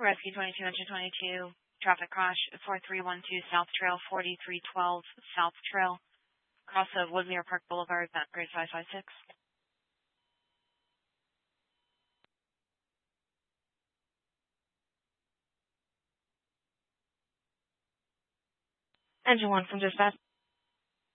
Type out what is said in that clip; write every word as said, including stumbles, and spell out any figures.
Rescue twenty-two, engine twenty-two, traffic crash, four three one two South Trail, forty-three twelve South Trail, cross of Woodmere Park Boulevard, map grade five five six. Engine one from dispatch.